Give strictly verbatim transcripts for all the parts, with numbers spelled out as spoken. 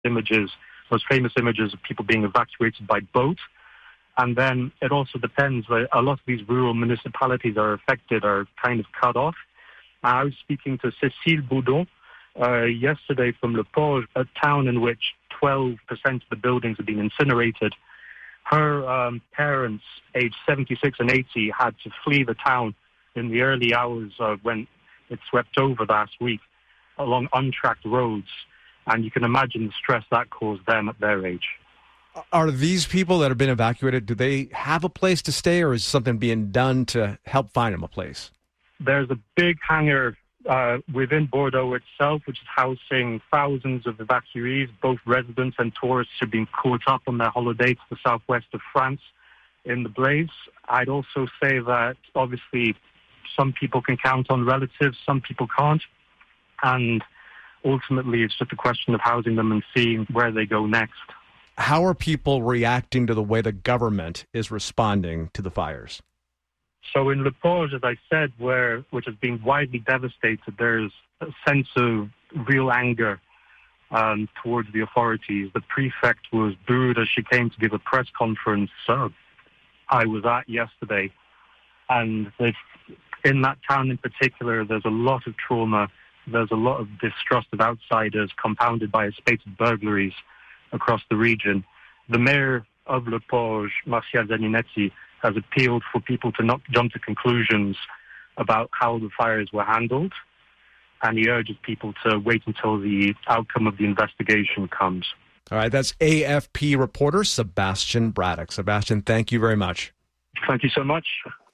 images, most famous images of people being evacuated by boat. And then it also depends. A lot of these rural municipalities are affected, are kind of cut off. I was speaking to Cécile Boudon uh, yesterday from Le Porge, a town in which twelve percent of the buildings have been incinerated. Her um, parents, aged seventy-six and eighty, had to flee the town in the early hours uh, when it swept over last week along untracked roads. And you can imagine the stress that caused them at their age. Are these people that have been evacuated, do they have a place to stay, or is something being done to help find them a place? There's a big hangar uh, within Bordeaux itself, which is housing thousands of evacuees, both residents and tourists who've been caught up on their holiday to the southwest of France in the blaze. I'd also say that, obviously, some people can count on relatives, some people can't. And ultimately, it's just a question of housing them and seeing where they go next. How are people reacting to the way the government is responding to the fires? So in Le Porge, as I said, where which has been widely devastated, there's a sense of real anger um, towards the authorities. The prefect was booed as she came to give a press conference uh, I was at yesterday. And in that town in particular, there's a lot of trauma. There's a lot of distrust of outsiders, compounded by a spate of burglaries across the region. The mayor of Le Porge, Martial Zaninetti, has appealed for people to not jump to conclusions about how the fires were handled, and he urges people to wait until the outcome of the investigation comes. All right, that's A F P reporter Sebastian Braddock. Sebastian, thank you very much. Thank you so much.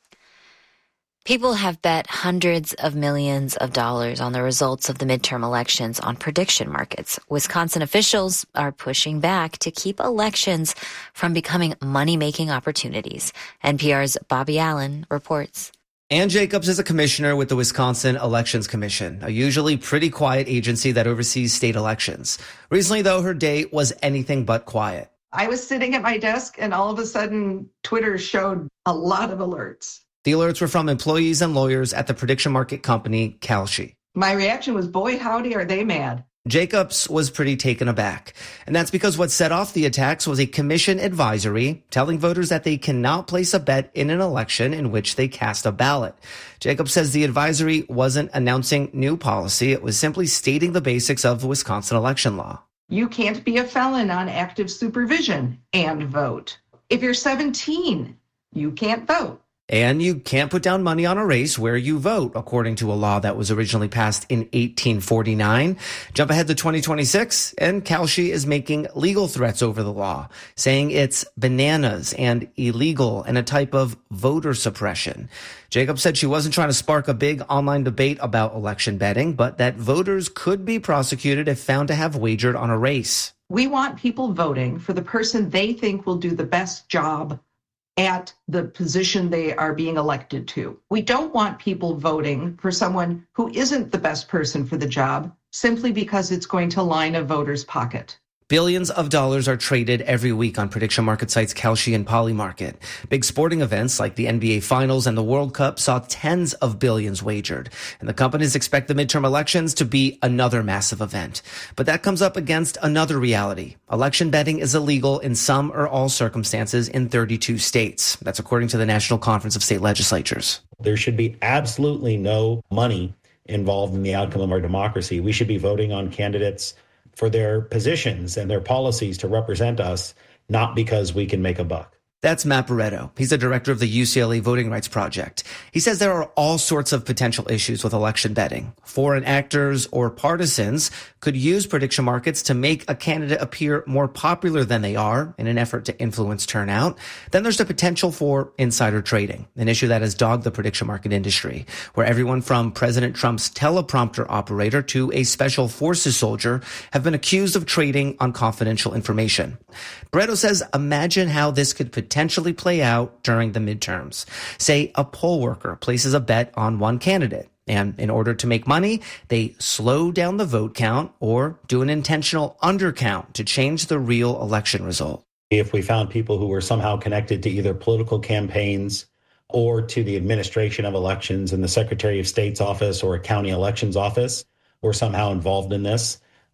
People have bet hundreds of millions of dollars on the results of the midterm elections on prediction markets. Wisconsin officials are pushing back to keep elections from becoming money-making opportunities. N P R's Bobby Allen reports. Ann Jacobs is a commissioner with the Wisconsin Elections Commission, a usually pretty quiet agency that oversees state elections. Recently, though, her day was anything but quiet. I was sitting at my desk, and all of a sudden, Twitter showed a lot of alerts. The alerts were from employees and lawyers at the prediction market company Kalshi. My reaction was, boy, howdy, are they mad. Jacobs was pretty taken aback. And that's because what set off the attacks was a commission advisory telling voters that they cannot place a bet in an election in which they cast a ballot. Jacobs says the advisory wasn't announcing new policy. It was simply stating the basics of Wisconsin election law. You can't be a felon on active supervision and vote. If you're seventeen, you can't vote. And you can't put down money on a race where you vote, according to a law that was originally passed in eighteen forty-nine. Jump ahead to twenty twenty-six, and Kalshi is making legal threats over the law, saying it's bananas and illegal and a type of voter suppression. Jacobs said she wasn't trying to spark a big online debate about election betting, but that voters could be prosecuted if found to have wagered on a race. We want people voting for the person they think will do the best job at the position they are being elected to. We don't want people voting for someone who isn't the best person for the job simply because it's going to line a voter's pocket. Billions of dollars are traded every week on prediction market sites Kalshi and Polymarket. Big sporting events like the N B A Finals and the World Cup saw tens of billions wagered. And the companies expect the midterm elections to be another massive event. But that comes up against another reality. Election betting is illegal in some or all circumstances in thirty-two states. That's according to the National Conference of State Legislatures. There should be absolutely no money involved in the outcome of our democracy. We should be voting on candidates for their positions and their policies to represent us, not because we can make a buck. That's Matt Barretto. He's the director of the U C L A Voting Rights Project. He says there are all sorts of potential issues with election betting. Foreign actors or partisans could use prediction markets to make a candidate appear more popular than they are in an effort to influence turnout. Then there's the potential for insider trading, an issue that has dogged the prediction market industry, where everyone from President Trump's teleprompter operator to a special forces soldier have been accused of trading on confidential information. Barretto says, imagine how this could potentially play out during the midterms. Say a poll worker places a bet on one candidate, and in order to make money, they slow down the vote count or do an intentional undercount to change the real election result. If we found people who were somehow connected to either political campaigns or to the administration of elections in the Secretary of State's office or a county elections office were somehow involved in this,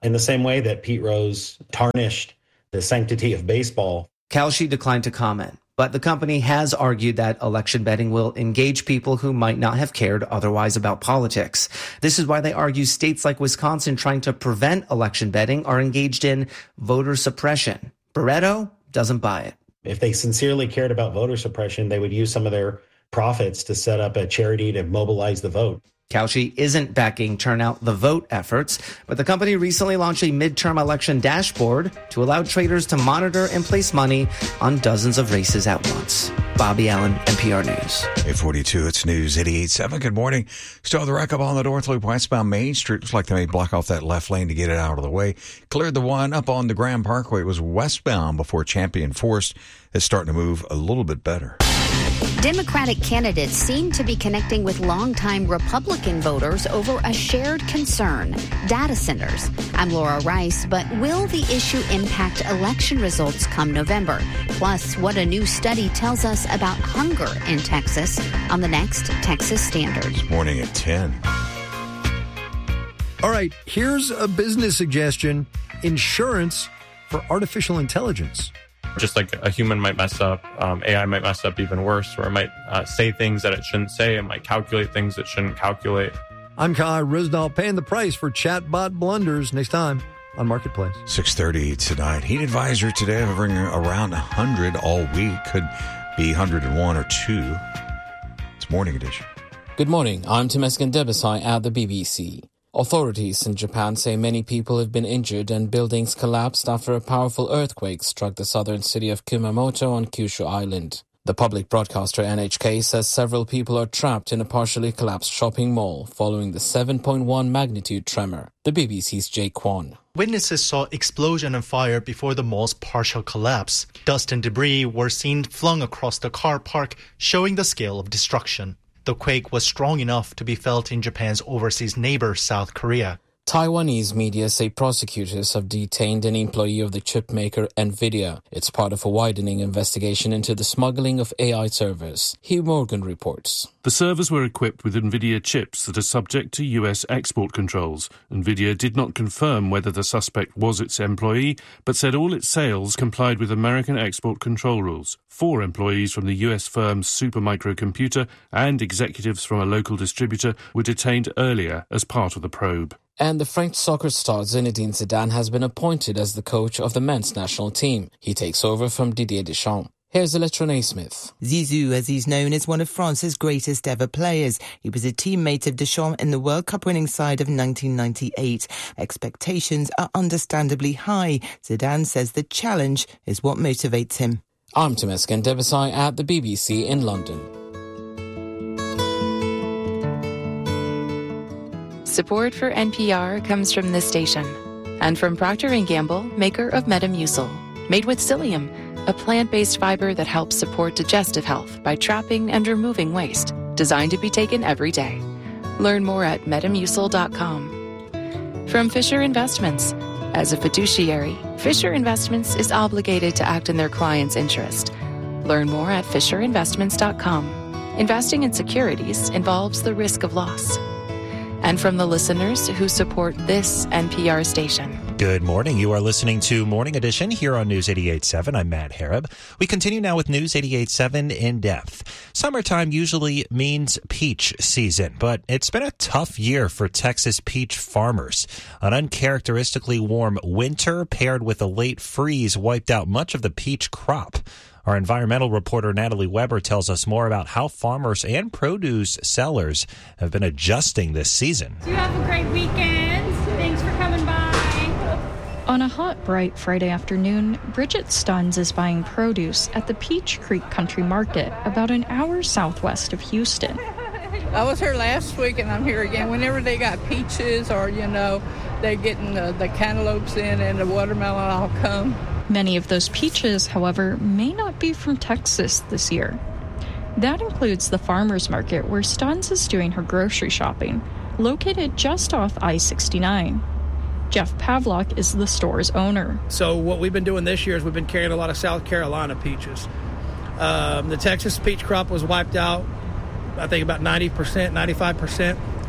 in the same way that Pete Rose tarnished the sanctity of baseball. Kalshi declined to comment, but the company has argued that election betting will engage people who might not have cared otherwise about politics. This is why they argue states like Wisconsin trying to prevent election betting are engaged in voter suppression. Barreto doesn't buy it. If they sincerely cared about voter suppression, they would use some of their profits to set up a charity to mobilize the vote. Kalshi isn't backing Turnout the Vote efforts, but the company recently launched a midterm election dashboard to allow traders to monitor and place money on dozens of races at once. Bobby Allen, N P R News. eight forty-two, it's News eighty-eight point seven. Good morning. Still the wreck up on the North Loop westbound Main Street. Looks like they may block off that left lane to get it out of the way. Cleared the one up on the Grand Parkway. It was westbound before Champion Forest. It's starting to move a little bit better. Democratic candidates seem to be connecting with longtime Republican voters over a shared concern, data centers. I'm Laura Rice, but will the issue impact election results come November? Plus, what a new study tells us about hunger in Texas on the next Texas Standard. This morning at ten. All right, here's a business suggestion. Insurance for artificial intelligence. Just like a human might mess up, um, A I might mess up even worse, or it might uh, say things that it shouldn't say. It might calculate things it shouldn't calculate. I'm Kai Risdall, paying the price for chatbot blunders next time on Marketplace. six thirty tonight. Heat advisory today hovering around one hundred all week. Could be one hundred one or two. It's Morning Edition. Good morning. I'm Temesgen Debesai at the B B C. Authorities in Japan say many people have been injured and buildings collapsed after a powerful earthquake struck the southern city of Kumamoto on Kyushu Island. The public broadcaster N H K says several people are trapped in a partially collapsed shopping mall following the seven point one magnitude tremor. The B B C's Jay Kwon. Witnesses saw explosion and fire before the mall's partial collapse. Dust and debris were seen flung across the car park, showing the scale of destruction. The quake was strong enough to be felt in Japan's overseas neighbor, South Korea. Taiwanese media say prosecutors have detained an employee of the chipmaker NVIDIA. It's part of a widening investigation into the smuggling of A I servers. Hugh Morgan reports. The servers were equipped with NVIDIA chips that are subject to U S export controls. NVIDIA did not confirm whether the suspect was its employee, but said all its sales complied with American export control rules. Four employees from the U S firm Supermicro Computer and executives from a local distributor were detained earlier as part of the probe. And the French soccer star Zinedine Zidane has been appointed as the coach of the men's national team. He takes over from Didier Deschamps. Here's Electra Naismith. Zizou, as he's known, is one of France's greatest ever players. He was a teammate of Deschamps in the World Cup winning side of nineteen ninety-eight. Expectations are understandably high. Zidane says the challenge is what motivates him. I'm Temesgen Debesai at the B B C in London. Support for N P R comes from this station and from Procter and Gamble, maker of Metamucil, made with psyllium, a plant-based fiber that helps support digestive health by trapping and removing waste, designed to be taken every day. Learn more at metamucil dot com. From Fisher Investments. As a fiduciary, Fisher Investments is obligated to act in their client's interest. Learn more at fisher investments dot com. Investing in securities involves the risk of loss. And from the listeners who support this N P R station. Good morning. You are listening to Morning Edition here on News eighty-eight point seven. I'm Matt Harab. We continue now with News eighty-eight point seven in depth. Summertime usually means peach season, but it's been a tough year for Texas peach farmers. An uncharacteristically warm winter paired with a late freeze wiped out much of the peach crop. Our environmental reporter Natalie Weber tells us more about how farmers and produce sellers have been adjusting this season. You have a great weekend. Thanks for coming by. On a hot, bright Friday afternoon, Bridget Stuns is buying produce at the Peach Creek Country Market, about an hour southwest of Houston. I was here last week and I'm here again. Whenever they got peaches or, you know, they're getting the, the cantaloupes in and the watermelon, I'll come. Many of those peaches, however, may not be from Texas this year. That includes the farmers market where Stuns is doing her grocery shopping, located just off I sixty-nine. Jeff Pavlock is the store's owner. So what we've been doing this year is we've been carrying a lot of South Carolina peaches. Um, the Texas peach crop was wiped out, I think about ninety percent, ninety-five percent.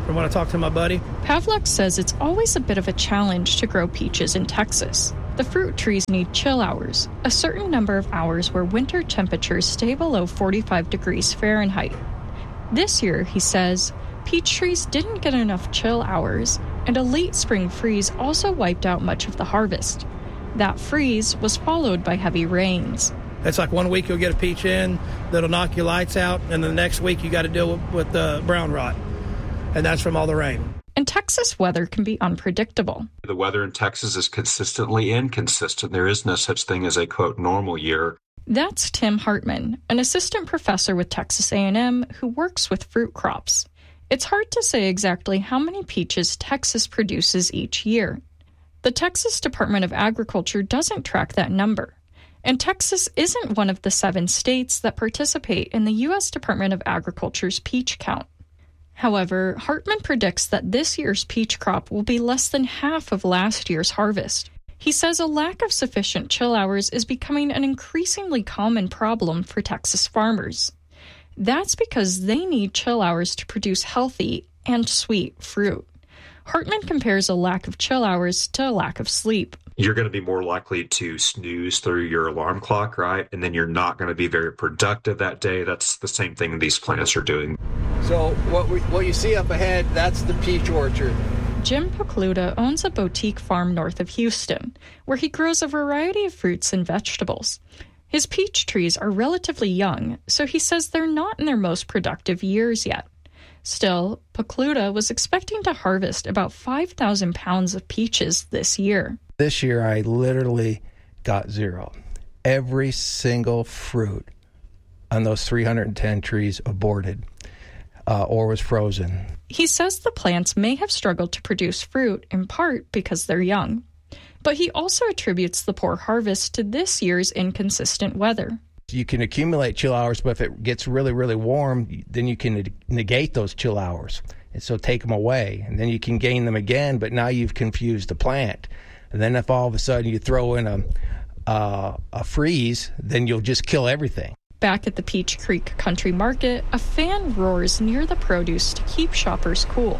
from when I talked to my buddy. Pavlak says it's always a bit of a challenge to grow peaches in Texas. The fruit trees need chill hours, a certain number of hours where winter temperatures stay below forty-five degrees Fahrenheit. This year, he says, peach trees didn't get enough chill hours, and a late spring freeze also wiped out much of the harvest. That freeze was followed by heavy rains. It's like one week you'll get a peach in that'll knock your lights out, and the next week you got to deal with, with the brown rot, and that's from all the rain. And Texas weather can be unpredictable. The weather in Texas is consistently inconsistent. There is no such thing as a, quote, normal year. That's Tim Hartman, an assistant professor with Texas A and M who works with fruit crops. It's hard to say exactly how many peaches Texas produces each year. The Texas Department of Agriculture doesn't track that number. And Texas isn't one of the seven states that participate in the U S Department of Agriculture's peach count. However, Hartman predicts that this year's peach crop will be less than half of last year's harvest. He says a lack of sufficient chill hours is becoming an increasingly common problem for Texas farmers. That's because they need chill hours to produce healthy and sweet fruit. Hartman compares a lack of chill hours to a lack of sleep. You're going to be more likely to snooze through your alarm clock, right? And then you're not going to be very productive that day. That's the same thing these plants are doing. So what we, what you see up ahead, that's the peach orchard. Jim Pokluda owns a boutique farm north of Houston, where he grows a variety of fruits and vegetables. His peach trees are relatively young, so he says they're not in their most productive years yet. Still, Pokluda was expecting to harvest about five thousand pounds of peaches this year. This year, I literally got zero. Every single fruit on those three hundred ten trees aborted uh, or was frozen. He says the plants may have struggled to produce fruit in part because they're young. But he also attributes the poor harvest to this year's inconsistent weather. You can accumulate chill hours, but if it gets really, really warm, then you can negate those chill hours. And so take them away, and then you can gain them again, but now you've confused the plant. And then if all of a sudden you throw in a, uh, a freeze, then you'll just kill everything. Back at the Peach Creek Country Market, a fan roars near the produce to keep shoppers cool.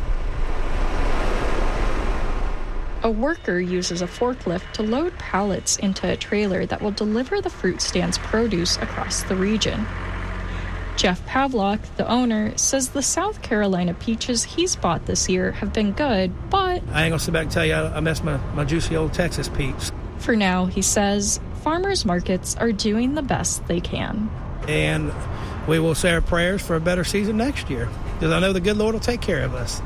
A worker uses a forklift to load pallets into a trailer that will deliver the fruit stand's produce across the region. Jeff Pavlak, the owner, says the South Carolina peaches he's bought this year have been good, but... I ain't gonna sit back and tell you I miss my, my juicy old Texas peach. For now, he says, farmers markets are doing the best they can. And we will say our prayers for a better season next year, because I know the good Lord will take care of us.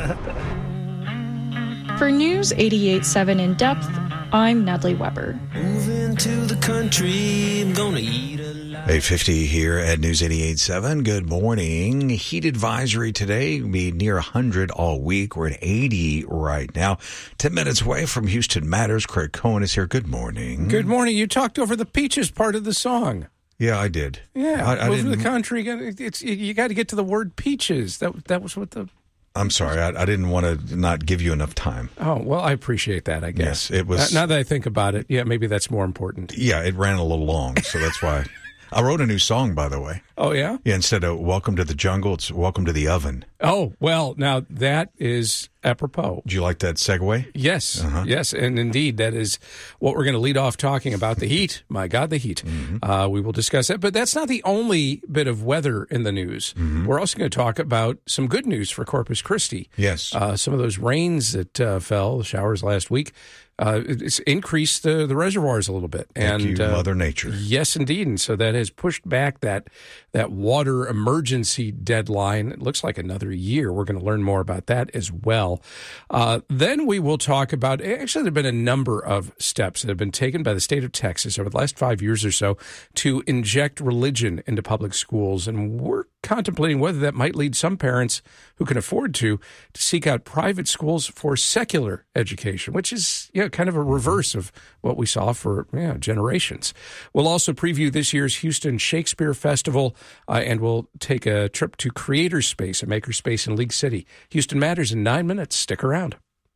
For News eighty-eight point seven In Depth, I'm Natalie Weber. Moving to the country, I'm gonna eat a lot. eight fifty here at News eighty-eight point seven. Good morning. Heat advisory today will be near one hundred all week. We're at eighty right now. ten minutes away from Houston Matters. Craig Cohen is here. Good morning. Good morning. You talked over the peaches part of the song. Yeah, I did. Yeah, I, I move to didn't... the country. It's you got to get to the word peaches. That that was what the. I'm sorry, I, I didn't want to not give you enough time. Oh, well, I appreciate that, I guess. Yes, it was. Now that I think about it, yeah, maybe that's more important. Yeah, it ran a little long, so that's why. I wrote a new song, by the way. Oh, yeah? Yeah, instead of Welcome to the Jungle, it's Welcome to the Oven. Oh, well, now that is apropos. Do you like that segue? Yes, uh-huh. yes, and indeed, that is what we're going to lead off talking about, the heat. My God, the heat. Mm-hmm. Uh, we will discuss that, but that's not the only bit of weather in the news. Mm-hmm. We're also going to talk about some good news for Corpus Christi. Yes. Uh, some of those rains that uh, fell, the showers last week, Uh, it's increased the, the reservoirs a little bit. Thank and, you, uh, Mother Nature. Yes, indeed. And so that has pushed back that that water emergency deadline. It looks like another year. We're going to learn more about that as well. Uh, then we will talk about, actually, there have been a number of steps that have been taken by the state of Texas over the last five years or so to inject religion into public schools. And we're contemplating whether that might lead some parents who can afford to to seek out private schools for secular education, which is yeah, kind of a reverse of what we saw for yeah, generations. We'll also preview this year's Houston Shakespeare Festival, uh, and we'll take a trip to Creator Space, a makerspace in League City. Houston Matters in nine minutes. Stick around.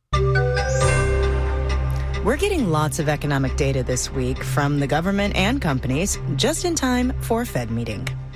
We're getting lots of economic data this week from the government and companies, just in time for a Fed meeting.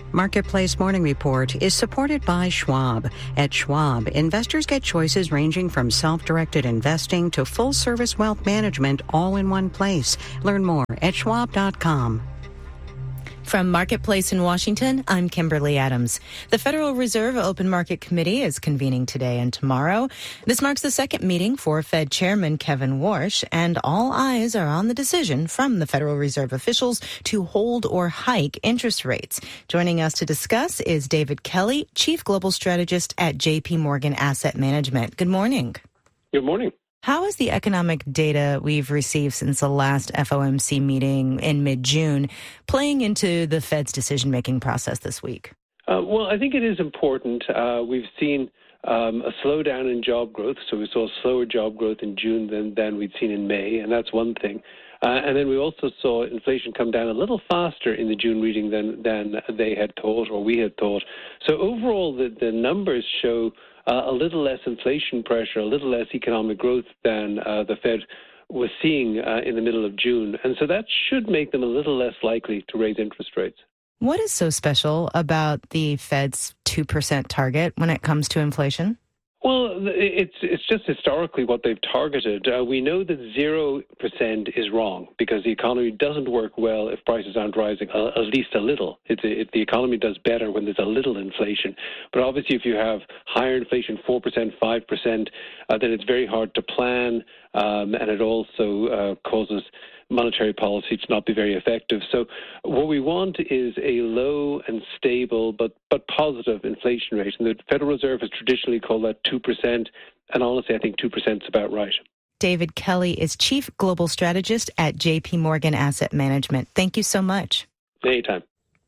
Marketplace Morning Report is supported by Schwab. At Schwab, investors get choices ranging from self-directed investing to full-service wealth management all in one place. Learn more at schwab dot com. From Marketplace in Washington, I'm Kimberly Adams. The Federal Reserve Open Market Committee is convening today and tomorrow. This marks the second meeting for Fed Chairman Kevin Warsh, and all eyes are on the decision from the Federal Reserve officials to hold or hike interest rates. Joining us to discuss is David Kelly, Chief Global Strategist at J P Morgan Asset Management. Good morning. Good morning. How is the economic data we've received since the last F O M C meeting in mid-June playing into the Fed's decision-making process this week? Uh, well, I think it is important. Uh, we've seen um, a slowdown in job growth, so we saw slower job growth in June than, than we'd seen in May, and that's one thing. Uh, and then we also saw inflation come down a little faster in the June reading than, than they had thought or we had thought. So overall, the, the numbers show Uh, a little less inflation pressure, a little less economic growth than uh, the Fed was seeing uh, in the middle of June. And so that should make them a little less likely to raise interest rates. What is so special about the Fed's two percent target when it comes to inflation? Well, it's it's just historically what they've targeted. Uh, we know that zero percent is wrong because the economy doesn't work well if prices aren't rising, uh, at least a little. It's a, it, the economy does better when there's a little inflation. But obviously, if you have higher inflation, four percent, five percent, uh, then it's very hard to plan, um, and it also uh, causes monetary policy to not be very effective. So what we want is a low and stable but but positive inflation rate. And the Federal Reserve has traditionally called that two percent. And honestly, I think two percent is about right. David Kelly is Chief Global Strategist at J P Morgan Asset Management. Thank you so much. Anytime.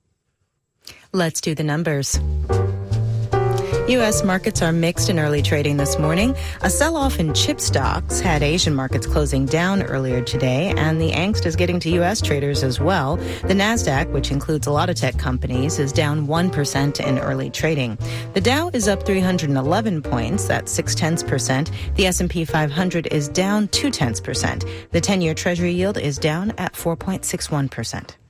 Let's do the numbers. U S markets are mixed in early trading this morning. A sell-off in chip stocks had Asian markets closing down earlier today, and the angst is getting to U S traders as well. The Nasdaq, which includes a lot of tech companies, is down one percent in early trading. The Dow is up three hundred eleven points, that's six tenths percent. The S and P five hundred is down two tenths percent. The ten-year Treasury yield is down at four point six one percent.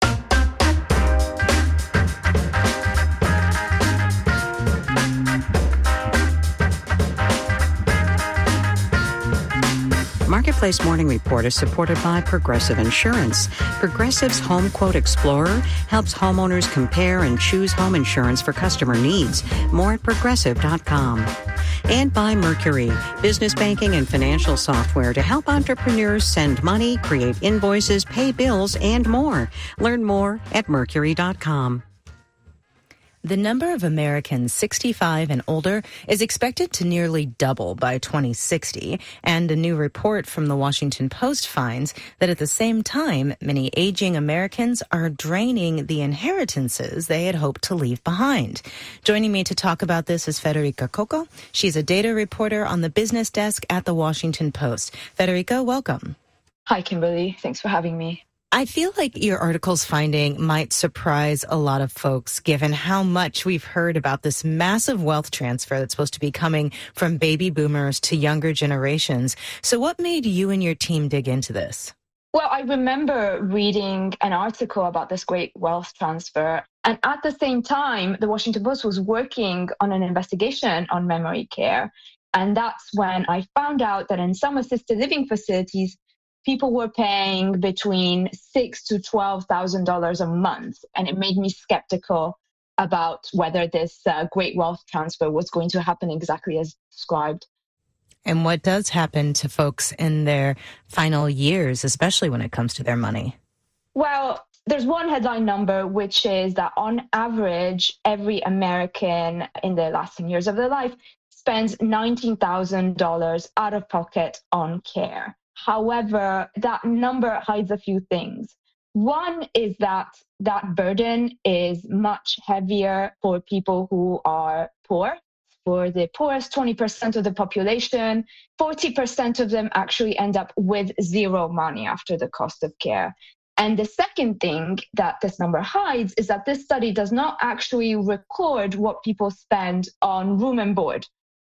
Marketplace Morning Report is supported by Progressive Insurance. Progressive's Home Quote Explorer helps homeowners compare and choose home insurance for customer needs. More at progressive dot com. And by Mercury, business banking and financial software to help entrepreneurs send money, create invoices, pay bills, and more. Learn more at mercury dot com. The number of Americans sixty-five and older is expected to nearly double by twenty sixty, and a new report from the Washington Post finds that at the same time, many aging Americans are draining the inheritances they had hoped to leave behind. Joining me to talk about this is Federica Coco. She's a data reporter on the business desk at the Washington Post. Federica, welcome. Hi, Kimberly. Thanks for having me. I feel like your article's finding might surprise a lot of folks, given how much we've heard about this massive wealth transfer that's supposed to be coming from baby boomers to younger generations. So what made you and your team dig into this? Well, I remember reading an article about this great wealth transfer. And at the same time, the Washington Post was working on an investigation on memory care. And that's when I found out that in some assisted living facilities, people were paying between six to twelve thousand dollars a month, and it made me skeptical about whether this uh, great wealth transfer was going to happen exactly as described. And what does happen to folks in their final years, especially when it comes to their money? Well, there's one headline number, which is that on average, every American in the last ten years of their life spends nineteen thousand dollars out of pocket on care. However, that number hides a few things. One is that that burden is much heavier for people who are poor. For the poorest twenty percent of the population, forty percent of them actually end up with zero money after the cost of care. And the second thing that this number hides is that this study does not actually record what people spend on room and board.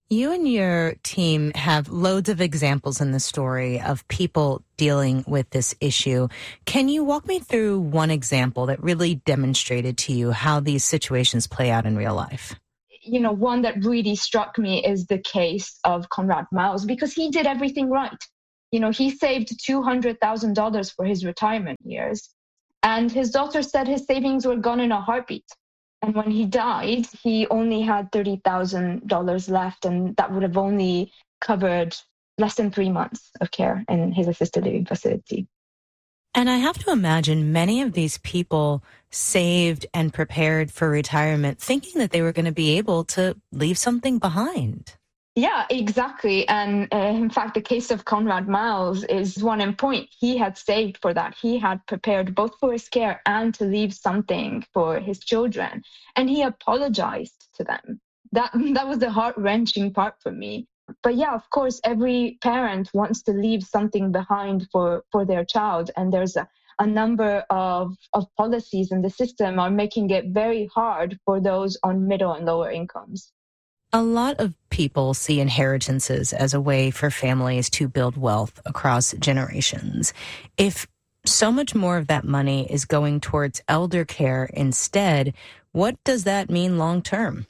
You and your team have loads of examples in the story of people dealing with this issue. Can you walk me through one example that really demonstrated to you how these situations play out in real life? You know, one that really struck me is the case of Conrad Miles, because he did everything right. You know, he saved two hundred thousand dollars for his retirement years, and his daughter said his savings were gone in a heartbeat. And when he died, he only had thirty thousand dollars left, and that would have only covered less than three months of care in his assisted living facility. And I have to imagine many of these people saved and prepared for retirement thinking that they were going to be able to leave something behind. Yeah, exactly. And uh, in fact, the case of Conrad Miles is one in point. He had saved for that. He had prepared both for his care and to leave something for his children. And he apologized to them. That, that was the heart-wrenching part for me. But yeah, of course, every parent wants to leave something behind for, for their child. And there's a, a number of, of policies in the system are making it very hard for those on middle and lower incomes. A lot of people see inheritances as a way for families to build wealth across generations. If so much more of that money is going towards elder care instead, what does that mean long term?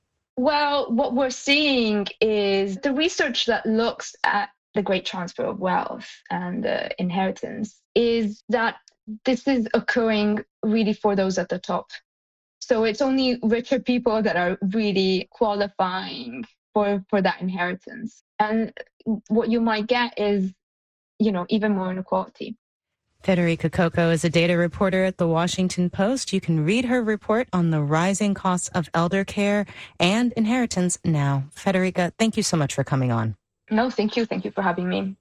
Well, what we're seeing is the research that looks at the great transfer of wealth and uh, inheritance is that this is occurring really for those at the top. So it's only richer people that are really qualifying for, for that inheritance. And what you might get is, you know, even more inequality. Federica Coco is a data reporter at The Washington Post. You can read her report on the rising costs of elder care and inheritance now. Federica, thank you so much for coming on. No, thank you. Thank you for having me.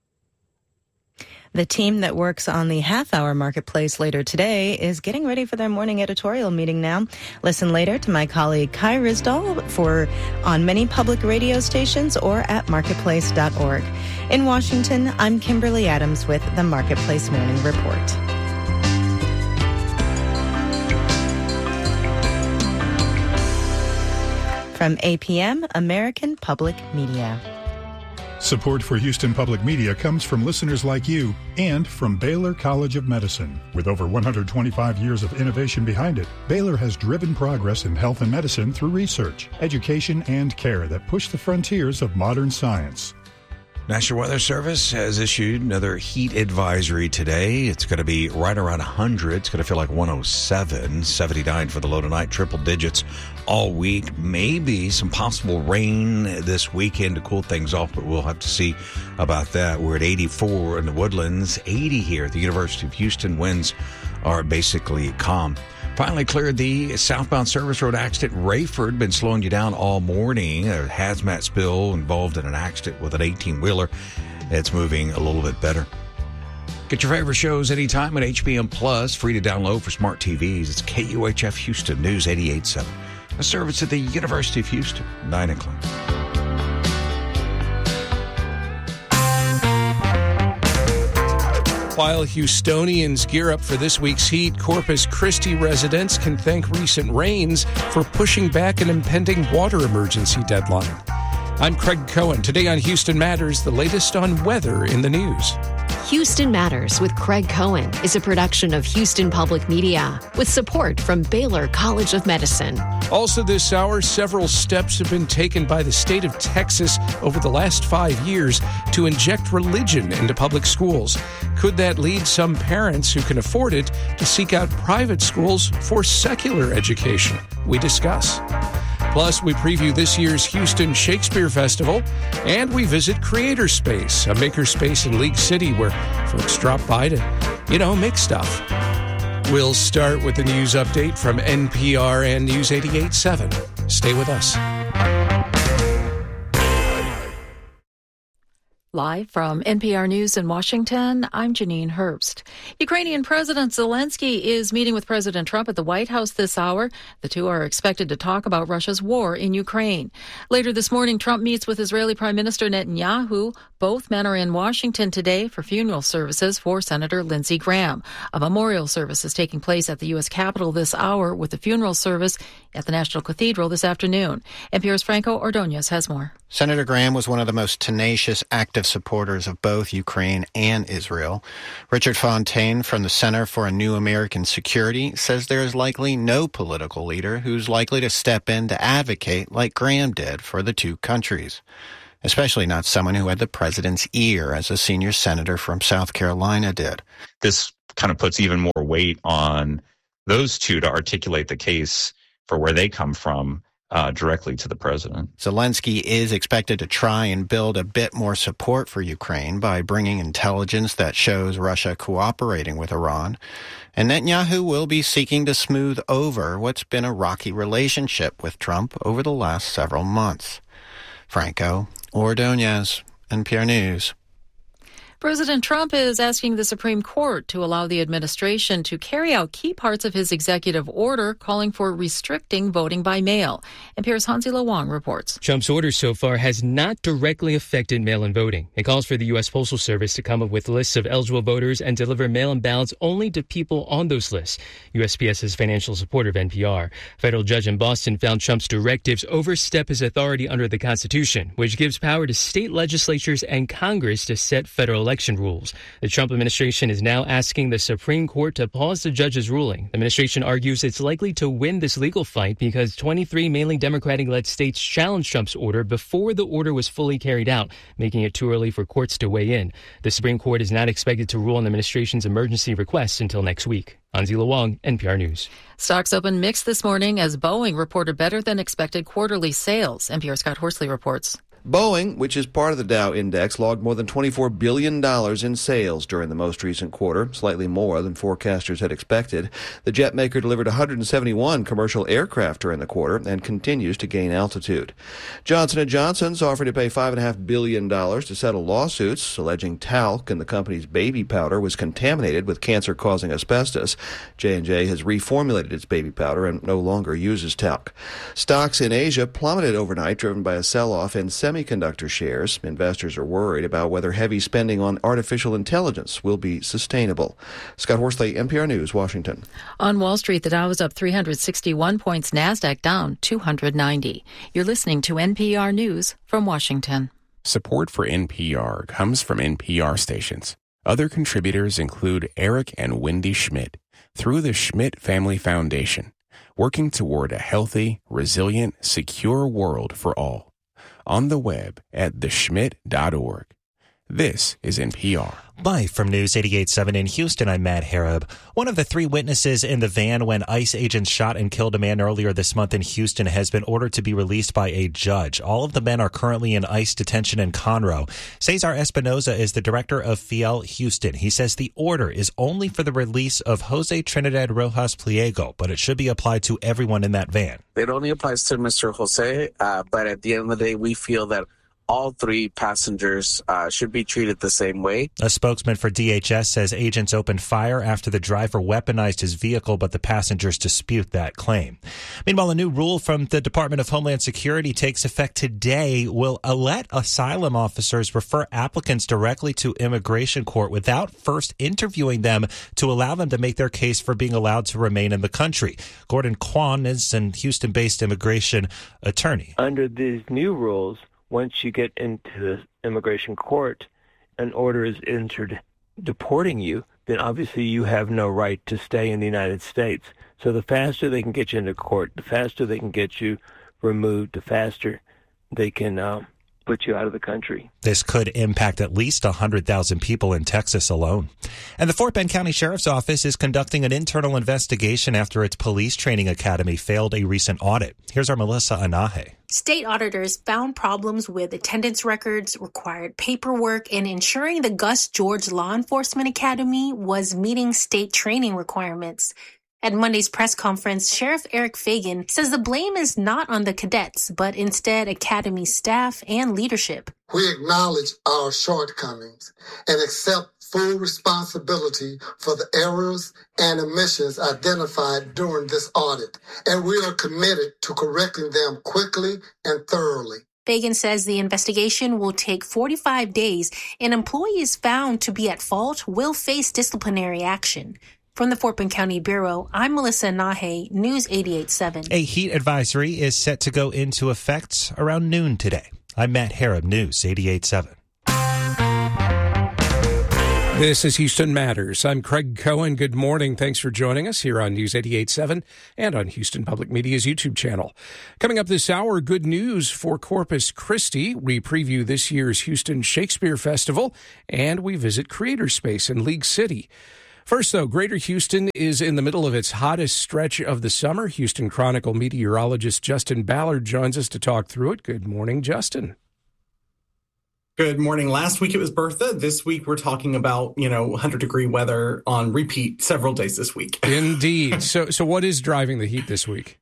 The team that works on the half-hour marketplace later today is getting ready for their morning editorial meeting now. Listen later to my colleague Kai Risdal for on many public radio stations or at marketplace dot org. In Washington, I'm Kimberly Adams with the Marketplace Morning Report. From A P M, American Public Media. Support for Houston Public Media comes from listeners like you and from Baylor College of Medicine. With over one hundred twenty-five years of innovation behind it, Baylor has driven progress in health and medicine through research, education, and care that push the frontiers of modern science. National Weather Service has issued another heat advisory today. It's going to be right around one hundred. It's going to feel like one oh seven, seventy-nine for the low tonight, triple digits all week. Maybe some possible rain this weekend to cool things off, but we'll have to see about that. We're at eighty-four in the Woodlands, eighty here at the University of Houston. Winds are basically calm. Finally cleared the southbound service road accident. Rayford been slowing you down all morning. A hazmat spill involved in an accident with an eighteen-wheeler. It's moving a little bit better. Get your favorite shows anytime at H B M Plus. Free to download for smart T Vs. It's K U H F Houston News eighty-eight point seven. A service at the University of Houston, nine o'clock. While Houstonians gear up for this week's heat, Corpus Christi residents can thank recent rains for pushing back an impending water emergency deadline. I'm Craig Cohen. Today on Houston Matters, the latest on weather in the news. Houston Matters with Craig Cohen is a production of Houston Public Media with support from Baylor College of Medicine. Also this hour, several steps have been taken by the state of Texas over the last five years to inject religion into public schools. Could that lead some parents who can afford it to seek out private schools for secular education? We discuss. Plus, we preview this year's Houston Shakespeare Festival, and we visit Creator Space, a makerspace in League City where folks drop by to, you know, make stuff. We'll start with the news update from N P R and News eighty-eight point seven. Stay with us. Live from N P R News in Washington, I'm Janine Herbst. Ukrainian President Zelensky is meeting with President Trump at the White House this hour. The two are expected to talk about Russia's war in Ukraine. Later this morning, Trump meets with Israeli Prime Minister Netanyahu. Both men are in Washington today for funeral services for Senator Lindsey Graham. A memorial service is taking place at the U S Capitol this hour, with the funeral service at the National Cathedral this afternoon. N P R's Franco Ordonez has more. Senator Graham was one of the most tenacious, active supporters of both Ukraine and Israel. Richard Fontaine from the Center for a New American Security says there is likely no political leader who's likely to step in to advocate like Graham did for the two countries, especially not someone who had the president's ear, as a senior senator from South Carolina did. This kind of puts even more weight on those two to articulate the case for where they come from uh, directly to the president. Zelensky is expected to try and build a bit more support for Ukraine by bringing intelligence that shows Russia cooperating with Iran. And Netanyahu will be seeking to smooth over what's been a rocky relationship with Trump over the last several months. Franco Ordonez, N P R News. President Trump is asking the Supreme Court to allow the administration to carry out key parts of his executive order calling for restricting voting by mail. N P R's Hansi-Lo Wang reports. Trump's order so far has not directly affected mail-in voting. It calls for the U S Postal Service to come up with lists of eligible voters and deliver mail-in ballots only to people on those lists. U S P S's financial supporter of N P R. A federal judge in Boston found Trump's directives overstep his authority under the Constitution, which gives power to state legislatures and Congress to set federal elections. Election rules. The Trump administration is now asking the Supreme Court to pause the judge's ruling. The administration argues it's likely to win this legal fight because twenty-three mainly Democratic-led states challenged Trump's order before the order was fully carried out, making it too early for courts to weigh in. The Supreme Court is not expected to rule on the administration's emergency requests until next week. Hansi-Lo Wang, N P R News. Stocks opened mixed this morning as Boeing reported better than expected quarterly sales. N P R's Scott Horsley reports. Boeing, which is part of the Dow Index, logged more than twenty-four billion dollars in sales during the most recent quarter, slightly more than forecasters had expected. The jet maker delivered one hundred seventy-one commercial aircraft during the quarter and continues to gain altitude. Johnson and Johnson's offered to pay five point five billion dollars to settle lawsuits alleging talc in the company's baby powder was contaminated with cancer-causing asbestos. J and J has reformulated its baby powder and no longer uses talc. Stocks in Asia plummeted overnight, driven by a sell-off in semiconductor shares. Investors are worried about whether heavy spending on artificial intelligence will be sustainable. Scott Horsley, N P R News, Washington. On Wall Street, the Dow was up three hundred sixty-one points, NASDAQ down two hundred ninety. You're listening to N P R News from Washington. Support for N P R comes from N P R stations. Other contributors include Eric and Wendy Schmidt through the Schmidt Family Foundation, working toward a healthy, resilient, secure world for all. On the web at the schmidt dot org. This is N P R. Live from News eighty-eight point seven in Houston, I'm Matt Harab. One of the three witnesses in the van when ICE agents shot and killed a man earlier this month in Houston has been ordered to be released by a judge. All of the men are currently in ICE detention in Conroe. Cesar Espinoza is the director of F I E L Houston. He says the order is only for the release of Jose Trinidad Rojas Pliego, but it should be applied to everyone in that van. It only applies to Mister Jose, uh, but at the end of the day, we feel that all three passengers uh, should be treated the same way. A spokesman for D H S says agents opened fire after the driver weaponized his vehicle, but the passengers dispute that claim. Meanwhile, a new rule from the Department of Homeland Security takes effect today will let asylum officers refer applicants directly to immigration court without first interviewing them to allow them to make their case for being allowed to remain in the country. Gordon Kwan is an Houston-based immigration attorney. Under these new rules, once you get into the immigration court, an order is entered deporting you, then obviously you have no right to stay in the United States. So the faster they can get you into court, the faster they can get you removed, the faster they can uh, put you out of the country. This could impact at least one hundred thousand people in Texas alone. And the Fort Bend County Sheriff's Office is conducting an internal investigation after its police training academy failed a recent audit. Here's our Melissa Anahe. State auditors found problems with attendance records, required paperwork, and ensuring the Gus George Law Enforcement Academy was meeting state training requirements. At Monday's press conference, Sheriff Eric Fagan says the blame is not on the cadets, but instead Academy staff and leadership. We acknowledge our shortcomings and accept full responsibility for the errors and omissions identified during this audit, and we are committed to correcting them quickly and thoroughly. Fagan says the investigation will take forty-five days, and employees found to be at fault will face disciplinary action. From the Fort Bend County Bureau, I'm Melissa Nahe, News eighty-eight point seven. A heat advisory is set to go into effect around noon today. I'm Matt Harrop, News eighty-eight point seven. This is Houston Matters. I'm Craig Cohen. Good morning. Thanks for joining us here on News eighty-eight point seven and on Houston Public Media's YouTube channel. Coming up this hour, good news for Corpus Christi. We preview this year's Houston Shakespeare Festival, and we visit Creator Space in League City. First, though, Greater Houston is in the middle of its hottest stretch of the summer. Houston Chronicle meteorologist Justin Ballard joins us to talk through it. Good morning, Justin. Good morning. Last week it was Bertha. This week we're talking about, you know, one hundred degree weather on repeat several days this week. Indeed. So, so what is driving the heat this week?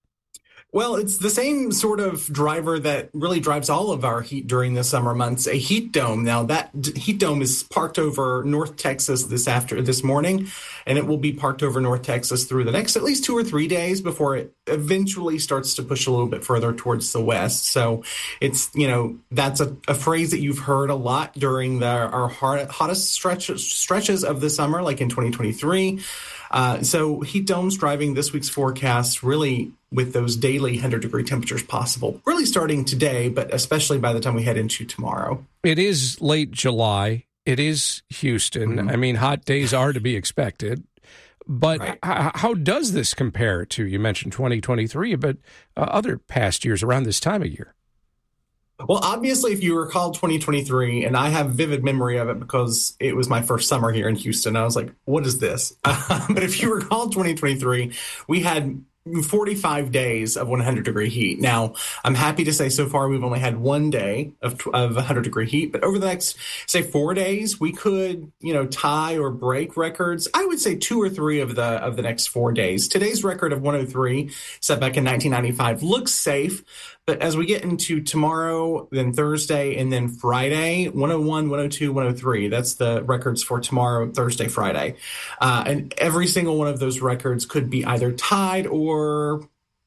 Well, it's the same sort of driver that really drives all of our heat during the summer months, a heat dome. Now, that heat dome is parked over North Texas this after this morning, and it will be parked over North Texas through the next at least two or three days before it eventually starts to push a little bit further towards the west. So it's, you know, that's a, a phrase that you've heard a lot during the, our hard, hottest stretch, stretches of the summer, like in twenty twenty-three. Uh, so heat domes driving this week's forecast, really with those daily one hundred degree temperatures possible, really starting today, but especially by the time we head into tomorrow. It is late July. It is Houston. Mm-hmm. I mean, hot days are to be expected. But right. h- how does this compare to, you mentioned twenty twenty-three, but uh, other past years around this time of year? Well, obviously, if you recall twenty twenty-three, and I have vivid memory of it because it was my first summer here in Houston, I was like, what is this? Uh, but if you recall twenty twenty-three, we had forty-five days of one hundred degree heat. Now, I'm happy to say so far we've only had one day of, of one hundred degree heat, but over the next, say, four days, we could, you know, tie or break records. I would say two or three of the of the next four days. Today's record of one oh three, set back in nineteen ninety-five, looks safe. But as we get into tomorrow, then Thursday, and then Friday, one oh one, one oh two, one oh three, that's the records for tomorrow, Thursday, Friday. Uh, and every single one of those records could be either tied or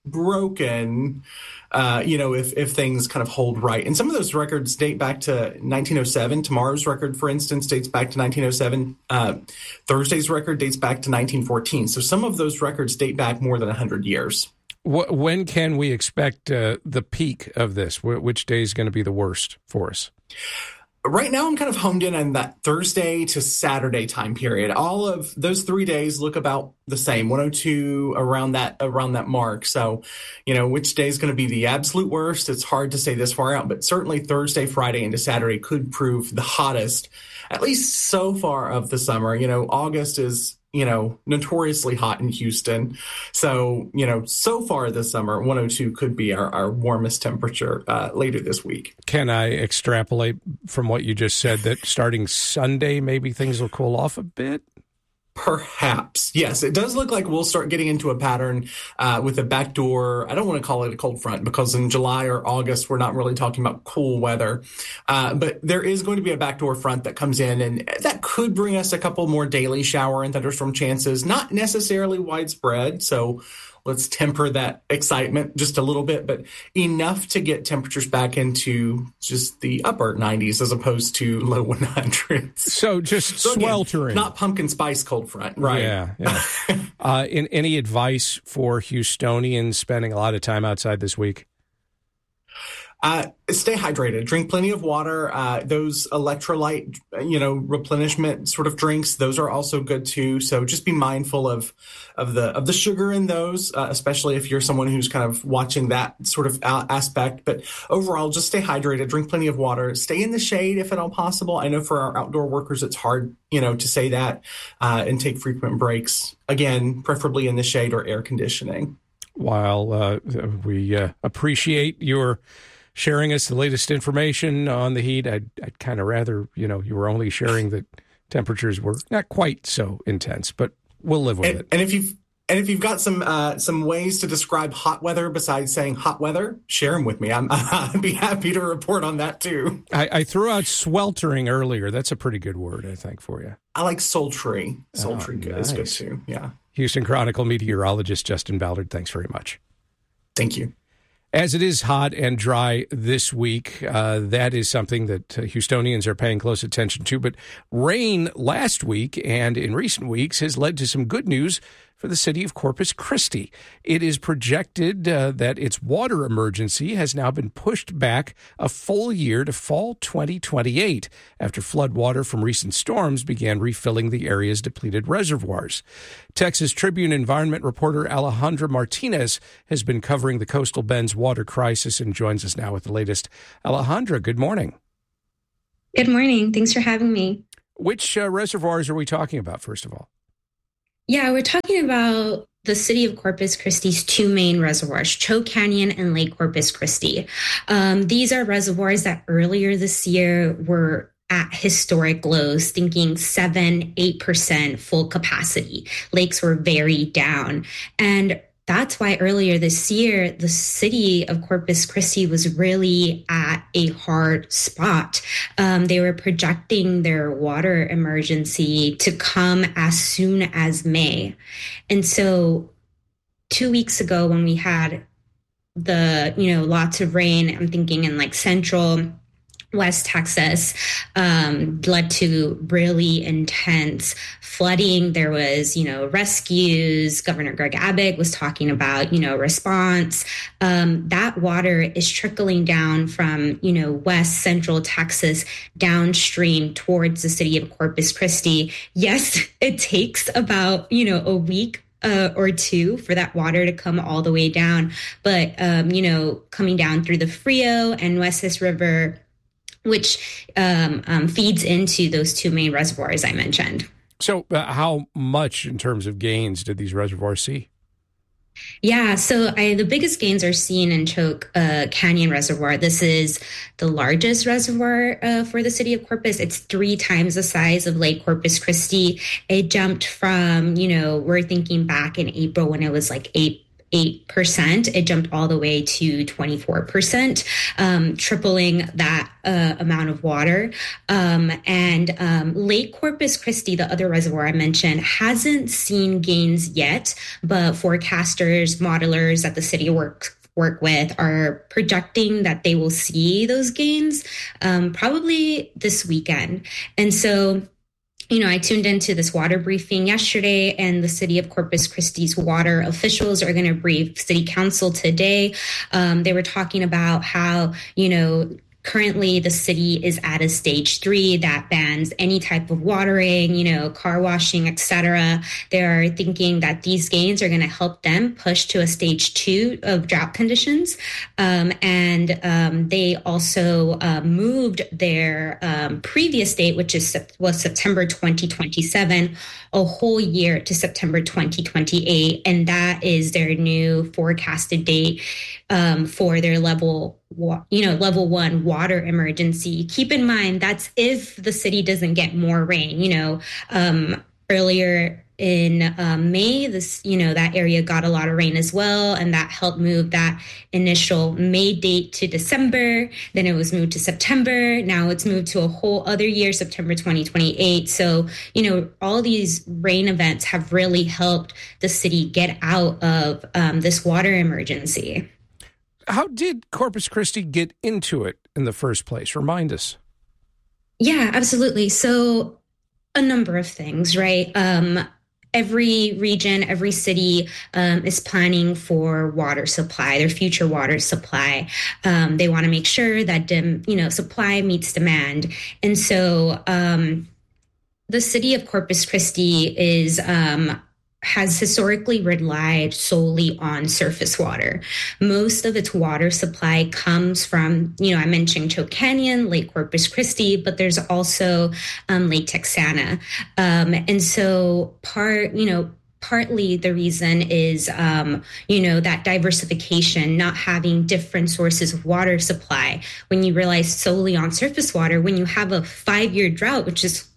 broken, uh, you know, if, if things kind of hold right. And some of those records date back to nineteen oh seven. Tomorrow's record, for instance, dates back to nineteen oh seven. Uh, Thursday's record dates back to nineteen fourteen. So some of those records date back more than one hundred years. When can we expect uh, the peak of this? Which day is going to be the worst for us? Right now, I'm kind of homed in on that Thursday to Saturday time period. All of those three days look about the same, one oh two around that around that mark. So, you know, which day is going to be the absolute worst? It's hard to say this far out, but certainly Thursday, Friday, into Saturday could prove the hottest, at least so far of the summer. You know, August is, you know, notoriously hot in Houston. So, you know, so far this summer, one oh two could be our, our warmest temperature uh, later this week. Can I extrapolate from what you just said that starting Sunday, maybe things will cool off a bit? Perhaps. Yes, it does look like we'll start getting into a pattern uh, with a backdoor. I don't want to call it a cold front because in July or August, we're not really talking about cool weather. Uh, but there is going to be a backdoor front that comes in, and that could bring us a couple more daily shower and thunderstorm chances, not necessarily widespread. So let's temper that excitement just a little bit, but enough to get temperatures back into just the upper nineties as opposed to low one hundreds. So just so sweltering. Again, not pumpkin spice cold front, right? Yeah. yeah. uh, in, any advice for Houstonians spending a lot of time outside this week? Uh, stay hydrated. Drink plenty of water. Uh, those electrolyte, you know, replenishment sort of drinks, those are also good too. So just be mindful of of the of the sugar in those, uh, especially if you're someone who's kind of watching that sort of aspect. But overall, just stay hydrated. Drink plenty of water. Stay in the shade if at all possible. I know for our outdoor workers, it's hard, you know, to say that uh, and take frequent breaks. Again, preferably in the shade or air conditioning. While uh, we uh, appreciate your sharing us the latest information on the heat, I'd, I'd kind of rather, you know, you were only sharing that temperatures were not quite so intense, but we'll live with and, it. And if you've And if you've got some uh, some ways to describe hot weather besides saying hot weather, share them with me. I'm, I'd be happy to report on that, too. I, I threw out sweltering earlier. That's a pretty good word, I think, for you. I like sultry. Sultry oh, good nice. is good, too. Yeah. Houston Chronicle meteorologist Justin Ballard, thanks very much. Thank you. As it is hot and dry this week, uh, that is something that uh, Houstonians are paying close attention to. But rain last week and in recent weeks has led to some good news for the city of Corpus Christi. It is projected uh, that its water emergency has now been pushed back a full year to fall twenty twenty-eight after floodwater from recent storms began refilling the area's depleted reservoirs. Texas Tribune environment reporter Alejandra Martinez has been covering the coastal Bend's water crisis and joins us now with the latest. Alejandra, good morning. Good morning. Thanks for having me. Which uh, reservoirs are we talking about, first of all? Yeah, we're talking about the city of Corpus Christi's two main reservoirs, Choke Canyon and Lake Corpus Christi. Um, these are reservoirs that earlier this year were at historic lows, thinking seven, eight percent full capacity. Lakes were very down. And that's why earlier this year, the city of Corpus Christi was really at a hard spot. Um, they were projecting their water emergency to come as soon as May. And so two weeks ago when we had the, you know, lots of rain, I'm thinking in like central West Texas, um, led to really intense flooding. There was, you know, rescues. Governor Greg Abbott was talking about, you know, response. Um, that water is trickling down from, you know, West Central Texas downstream towards the city of Corpus Christi. Yes, it takes about, you know, a week Uh, or two for that water to come all the way down. But, um, you know, coming down through the Frio and Nueces River, which um, um, feeds into those two main reservoirs I mentioned. So uh, how much in terms of gains did these reservoirs see? Yeah, so I, the biggest gains are seen in Choke uh, Canyon Reservoir. This is the largest reservoir uh, for the city of Corpus. It's three times the size of Lake Corpus Christi. It jumped from, you know, we're thinking back in April when it was like eight eight percent. It jumped all the way to twenty-four percent, um, tripling that uh, amount of water. Um, and um, Lake Corpus Christi, the other reservoir I mentioned, hasn't seen gains yet, but forecasters, modelers at the city work work with are projecting that they will see those gains um, probably this weekend. And so you know, I tuned into this water briefing yesterday, and the city of Corpus Christi's water officials are going to brief city council today. Um, they were talking about how, you know, currently the city is at a stage three that bans any type of watering, you know, car washing, et cetera. They're thinking that these gains are going to help them push to a stage two of drought conditions. Um, and um, they also uh, moved their um, previous date, which is was September twenty twenty-seven, a whole year to September twenty twenty-eight. And that is their new forecasted date um, for their level you know, level one water emergency. Keep in mind, that's if the city doesn't get more rain. You know, um, earlier in um, May, this, you know, that area got a lot of rain as well. And that helped move that initial May date to December. Then it was moved to September. Now it's moved to a whole other year, September twenty twenty-eight. So, you know, all these rain events have really helped the city get out of um, this water emergency. How did Corpus Christi get into it in the first place? Remind us. Yeah, absolutely. So a number of things, right? Um, every region, every city um, is planning for water supply, their future water supply. Um, they want to make sure that, dem- you know, supply meets demand. And so um, the city of Corpus Christi is um has historically relied solely on surface water. Most of its water supply comes from, you know, I mentioned Choke Canyon, Lake Corpus Christi, but there's also um, Lake Texana. Um, and so part, you know, partly the reason is, um, you know, that diversification, not having different sources of water supply. When you rely solely on surface water, when you have a five-year drought, which is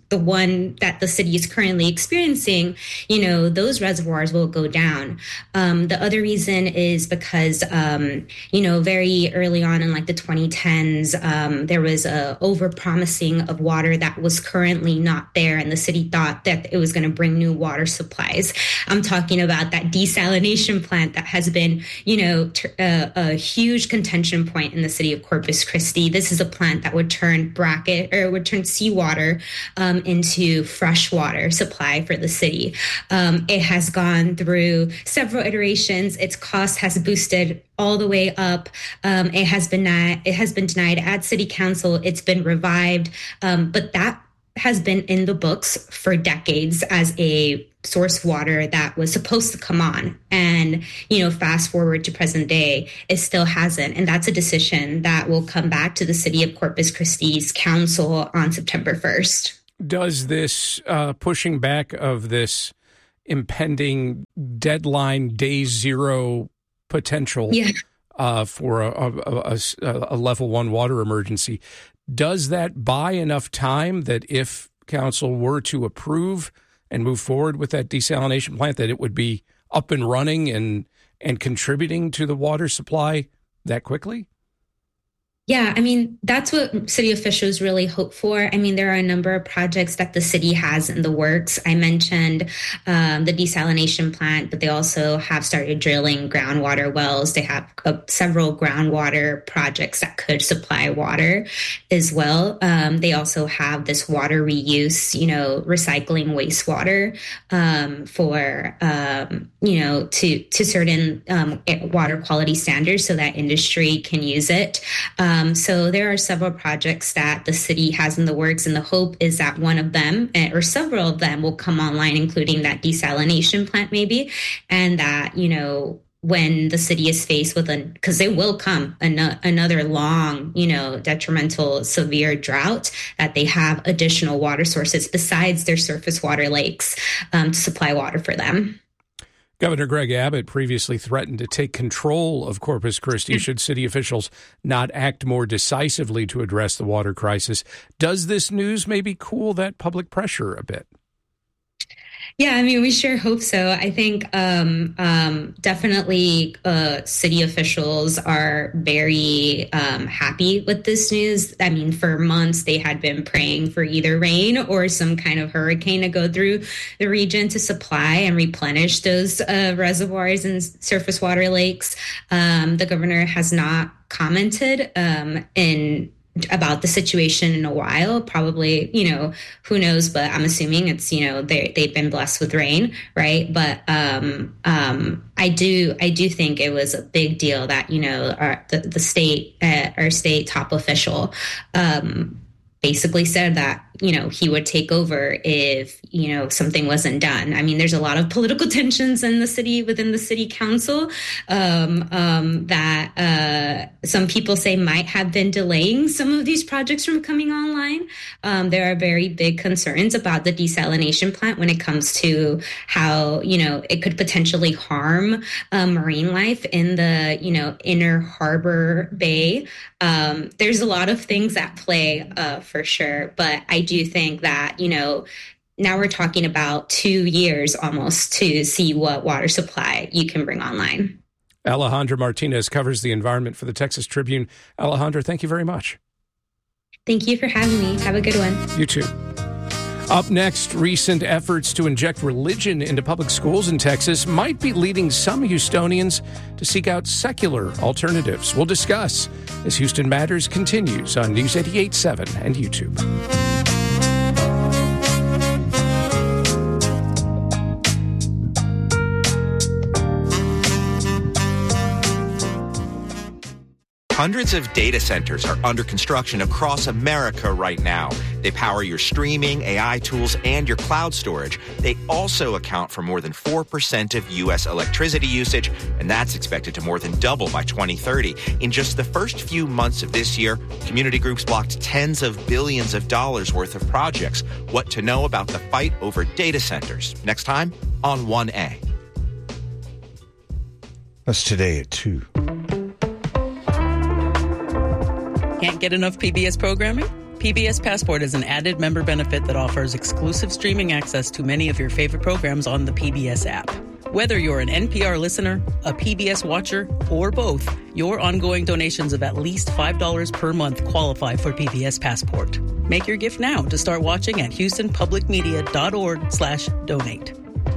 the one that the city is currently experiencing, you know, those reservoirs will go down. Um, the other reason is because, um, you know, very early on in like the twenty tens, um, there was a overpromising of water that was currently not there. And the city thought that it was going to bring new water supplies. I'm talking about that desalination plant that has been, you know, t- a, a huge contention point in the city of Corpus Christi. This is a plant that would turn bracket or would turn seawater um, into fresh water supply for the city. Um, it has gone through several iterations. Its cost has boosted all the way up. Um, it has been denied, it has been denied at city council. It's been revived, um, but that has been in the books for decades as a source water that was supposed to come on. And, you know, fast forward to present day, it still hasn't. And that's a decision that will come back to the city of Corpus Christi's council on September first. Does this uh, pushing back of this impending deadline, day zero potential yeah. uh, for a, a, a, a level one water emergency, does that buy enough time that if council were to approve and move forward with that desalination plant, that it would be up and running and and contributing to the water supply that quickly? Yeah, I mean, that's what city officials really hope for. I mean, there are a number of projects that the city has in the works. I mentioned um, the desalination plant, but they also have started drilling groundwater wells. They have uh, several groundwater projects that could supply water as well. Um, they also have this water reuse, you know, recycling wastewater um, for, um, you know, to, to certain um, water quality standards so that industry can use it. Um, Um, so there are several projects that the city has in the works, and the hope is that one of them or several of them will come online, including that desalination plant maybe, and that, you know, when the city is faced with a, because they will come an, another long, you know, detrimental, severe drought, that they have additional water sources besides their surface water lakes um, to supply water for them. Governor Greg Abbott previously threatened to take control of Corpus Christi should city officials not act more decisively to address the water crisis. Does this news maybe cool that public pressure a bit? Yeah, I mean, we sure hope so. I think um, um, definitely uh, city officials are very um, happy with this news. I mean, for months, they had been praying for either rain or some kind of hurricane to go through the region to supply and replenish those uh, reservoirs and surface water lakes. Um, the governor has not commented um, in about the situation in a while, probably, you know, who knows, but I'm assuming it's, you know, they, they've been blessed with rain, right? But um, um, I do, I do think it was a big deal that, you know, our, the, the state, uh, our state top official um, basically said that, you know, he would take over if, you know, something wasn't done. I mean, there's a lot of political tensions in the city, within the city council, um, um, that uh, some people say might have been delaying some of these projects from coming online. Um, there are very big concerns about the desalination plant when it comes to how, you know, it could potentially harm uh, marine life in the, you know, inner harbor bay. Um, there's a lot of things at play uh, for sure, but I do think that, you know, now we're talking about two years almost to see what water supply you can bring online. Alejandra Martinez covers the environment for the Texas Tribune. Alejandra, thank you very much. Thank you for having me. Have a good one. You too. Up next, recent efforts to inject religion into public schools in Texas might be leading some Houstonians to seek out secular alternatives. We'll discuss as Houston Matters continues on News eighty-eight point seven and YouTube. Hundreds of data centers are under construction across America right now. They power your streaming, A I tools, and your cloud storage. They also account for more than four percent of U S electricity usage, and that's expected to more than double by twenty thirty. In just the first few months of this year, community groups blocked tens of billions of dollars worth of projects. What to know about the fight over data centers. Next time on one A. That's today at two. Can't get enough P B S programming? P P B S Passport is an added member benefit that offers exclusive streaming access to many of your favorite programs on the P B S app. Whether you're an N P R listener, a P B S watcher, or both, your ongoing donations of at least five dollars per month qualify for P B S Passport. Make your gift now to start watching at houstonpublicmedia.org slash donate.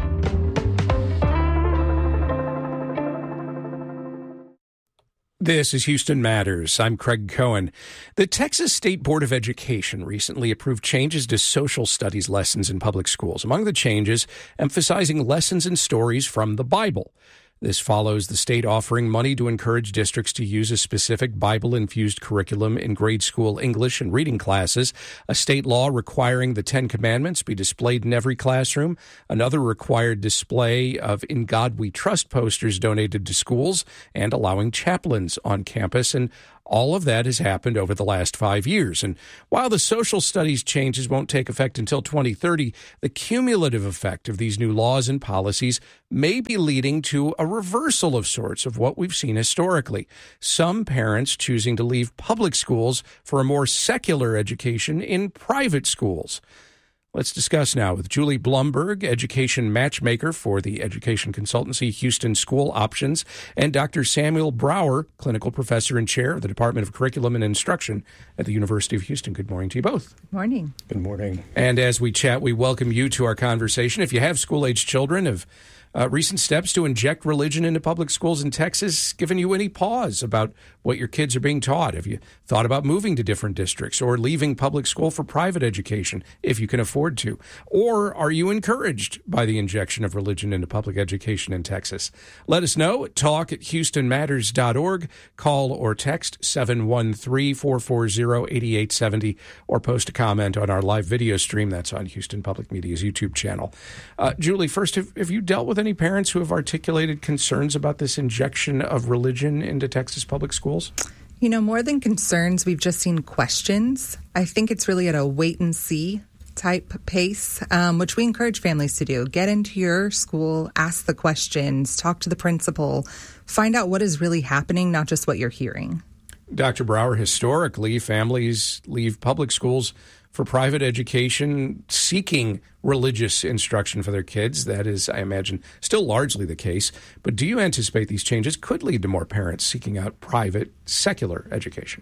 This is Houston Matters. I'm Craig Cohen. The Texas State Board of Education recently approved changes to social studies lessons in public schools. Among the changes, emphasizing lessons and stories from the Bible. This follows the state offering money to encourage districts to use a specific Bible-infused curriculum in grade school English and reading classes, a state law requiring the Ten Commandments be displayed in every classroom, another required display of In God We Trust posters donated to schools, and allowing chaplains on campus. And all of that has happened over the last five years. And while the social studies changes won't take effect until twenty thirty, the cumulative effect of these new laws and policies may be leading to a reversal of sorts of what we've seen historically. Some parents choosing to leave public schools for a more secular education in private schools. Let's discuss now with Julie Blumberg, education matchmaker for the education consultancy Houston School Options, and Doctor Samuel Brower, clinical professor and chair of the Department of Curriculum and Instruction at the University of Houston. Good morning to you both. Good morning. Good morning. And as we chat, we welcome you to our conversation. If you have school-age children, have Uh, recent steps to inject religion into public schools in Texas given you any pause about what your kids are being taught? Have you thought about moving to different districts or leaving public school for private education if you can afford to? Or are you encouraged by the injection of religion into public education in Texas? Let us know. Talk at houston matters dot org. Call or text seven one three, four four zero, eight eight seven zero or post a comment on our live video stream. That's on Houston Public Media's YouTube channel. Uh, Julie, first, have, have you dealt with any parents who have articulated concerns about this injection of religion into Texas public schools? You know, more than concerns, we've just seen questions. I think it's really at a wait and see type pace, um, which we encourage families to do. Get into your school, ask the questions, talk to the principal, find out what is really happening, not just what you're hearing. Doctor Brower, historically, families leave public schools for private education seeking religious instruction for their kids. That is, I imagine, still largely the case. But do you anticipate these changes could lead to more parents seeking out private, secular education?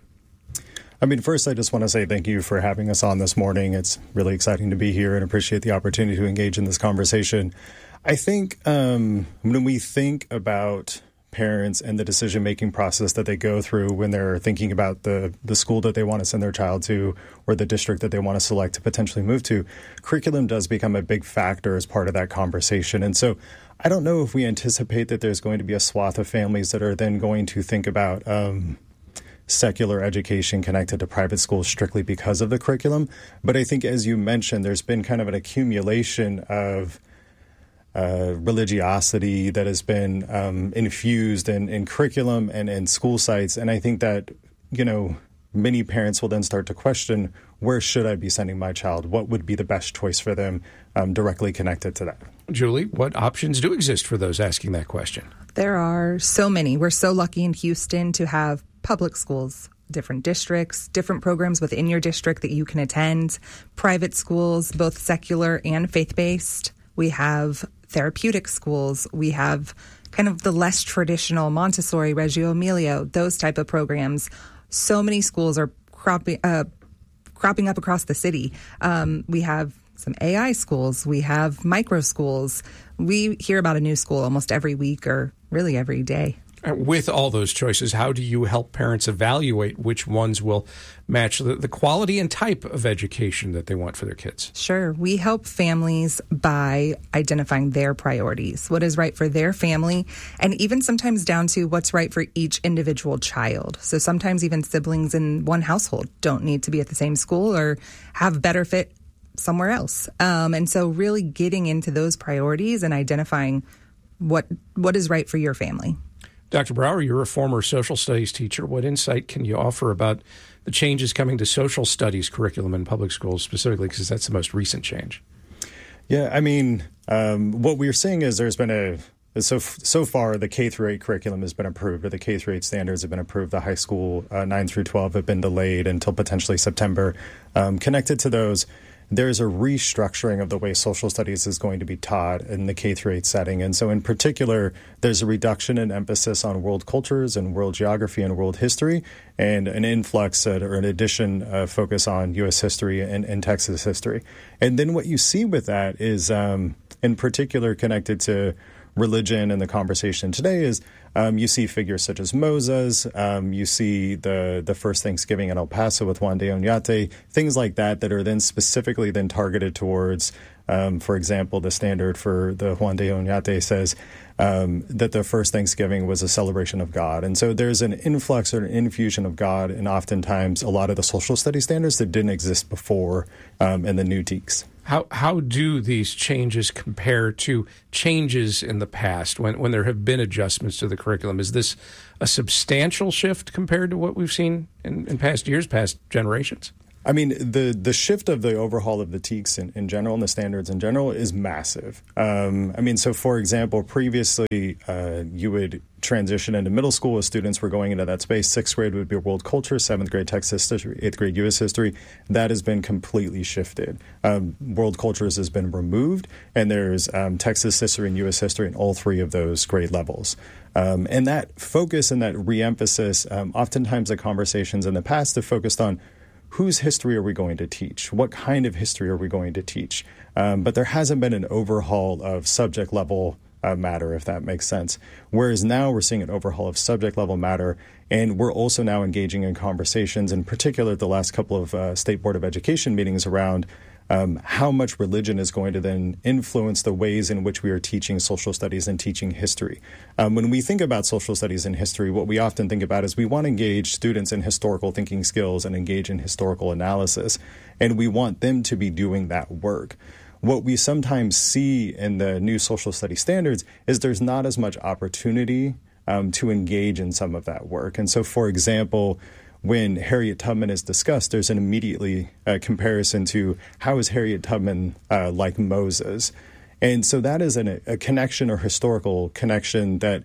I mean, first, I just want to say thank you for having us on this morning. It's really exciting to be here and appreciate the opportunity to engage in this conversation. I think um, when we think about parents and the decision-making process that they go through when they're thinking about the, the school that they want to send their child to or the district that they want to select to potentially move to, curriculum does become a big factor as part of that conversation. And so I don't know if we anticipate that there's going to be a swath of families that are then going to think about um, secular education connected to private schools strictly because of the curriculum. But I think, as you mentioned, there's been kind of an accumulation of Uh, religiosity that has been um, infused in, in curriculum and in school sites. And I think that, you know, many parents will then start to question, where should I be sending my child? What would be the best choice for them um, directly connected to that? Julie, what options do exist for those asking that question? There are so many. We're so lucky in Houston to have public schools, different districts, different programs within your district that you can attend, private schools, both secular and faith-based. We have therapeutic schools. We have kind of the less traditional Montessori, Reggio Emilia, those type of programs. So many schools are cropping, uh, cropping up across the city. Um, we have some A I schools. We have micro schools. We hear about a new school almost every week or really every day. With all those choices, how do you help parents evaluate which ones will match the, the quality and type of education that they want for their kids? Sure. We help families by identifying their priorities, what is right for their family, and even sometimes down to what's right for each individual child. So sometimes even siblings in one household don't need to be at the same school or have better fit somewhere else. Um, and so really getting into those priorities and identifying what what is right for your family. Doctor Brower, you're a former social studies teacher. What insight can you offer about the changes coming to social studies curriculum in public schools specifically, because that's the most recent change? Yeah, I mean, um, what we're seeing is there's been a, So so far, the K through eight curriculum has been approved, or the K through eight standards have been approved. The high school uh, nine through twelve have been delayed until potentially September. Um, connected to those, there's a restructuring of the way social studies is going to be taught in the K through eight setting. And so in particular, there's a reduction in emphasis on world cultures and world geography and world history, and an influx uh, or an addition uh, focus on U S history and, and Texas history. And then what you see with that is, um, in particular connected to religion and the conversation today, is um, you see figures such as Moses, um, you see the the first Thanksgiving in El Paso with Juan de Oñate, things like that that are then specifically then targeted towards, um, for example, the standard for the Juan de Oñate says um, that the first Thanksgiving was a celebration of God. And so there's an influx or an infusion of God in oftentimes a lot of the social studies standards that didn't exist before um, in the new T E Ks. How how do these changes compare to changes in the past when, when there have been adjustments to the curriculum? Is this a substantial shift compared to what we've seen in, in past years, past generations? I mean, the the shift of the overhaul of the T E Ks in, in general and the standards in general is massive. Um, I mean, so for example, previously uh, you would transition into middle school as students were going into that space. Sixth grade would be world culture, seventh grade Texas history, eighth grade U S history. That has been completely shifted. Um, world cultures has been removed, and there's um, Texas history and U S history in all three of those grade levels. Um, and that focus and that reemphasis, um, oftentimes the conversations in the past have focused on whose history are we going to teach? What kind of history are we going to teach? Um, but there hasn't been an overhaul of subject level uh, matter, if that makes sense. Whereas now we're seeing an overhaul of subject level matter, and we're also now engaging in conversations, in particular the last couple of uh, State Board of Education meetings around Um, how much religion is going to then influence the ways in which we are teaching social studies and teaching history. Um, when we think about social studies and history, what we often think about is we want to engage students in historical thinking skills and engage in historical analysis, and we want them to be doing that work. What we sometimes see in the new social studies standards is there's not as much opportunity um, to engage in some of that work. And so, for example, when Harriet Tubman is discussed, there's an immediately uh, comparison to how is Harriet Tubman uh, like Moses. And so that is an, a connection or historical connection that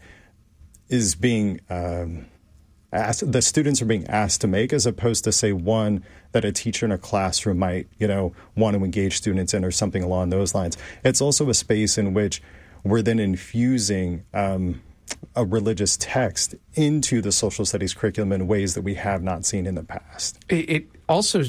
is being um, asked, the students are being asked to make, as opposed to, say, one that a teacher in a classroom might, you know, want to engage students in or something along those lines. It's also a space in which we're then infusing um a religious text into the social studies curriculum in ways that we have not seen in the past. It also,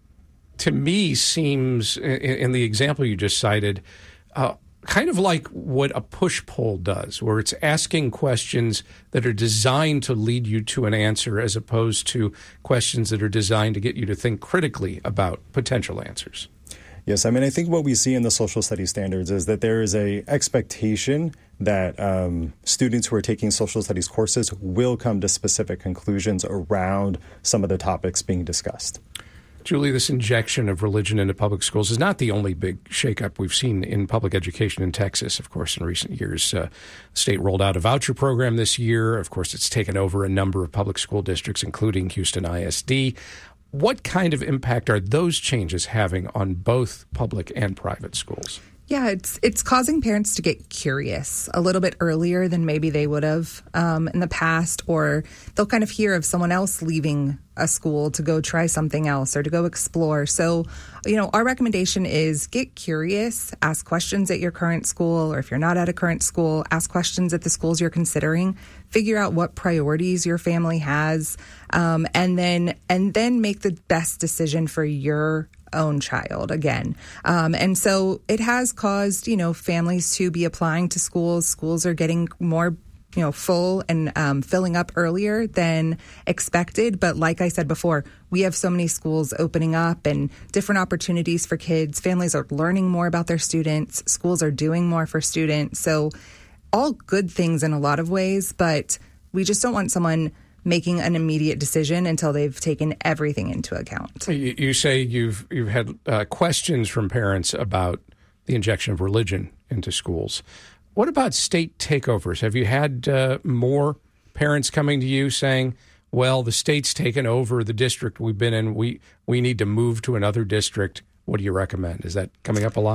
to me, seems, in the example you just cited, uh, kind of like what a push-poll does, where it's asking questions that are designed to lead you to an answer as opposed to questions that are designed to get you to think critically about potential answers. Yes, I mean, I think what we see in the social studies standards is that there is a expectation that um, students who are taking social studies courses will come to specific conclusions around some of the topics being discussed. Julie, this injection of religion into public schools is not the only big shakeup we've seen in public education in Texas. Of course, in recent years, uh, the state rolled out a voucher program this year. Of course, it's taken over a number of public school districts, including Houston I S D. What kind of impact are those changes having on both public and private schools? Yeah, it's it's causing parents to get curious a little bit earlier than maybe they would have um, in the past, or they'll kind of hear of someone else leaving a school to go try something else or to go explore. So, you know, our recommendation is get curious, ask questions at your current school, or if you're not at a current school, ask questions at the schools you're considering, figure out what priorities your family has, um, and then and then make the best decision for your own child again. Um, and so it has caused, you know, families to be applying to schools. Schools are getting more, you know, full and um, filling up earlier than expected. But like I said before, we have so many schools opening up and different opportunities for kids. Families are learning more about their students. Schools are doing more for students. So all good things in a lot of ways, but we just don't want someone making an immediate decision until they've taken everything into account. You, you say you've you've had uh, questions from parents about the injection of religion into schools. What about state takeovers? Have you had uh, more parents coming to you saying, well, the state's taken over the district we've been in. We, we need to move to another district. What do you recommend? Is that coming up a lot?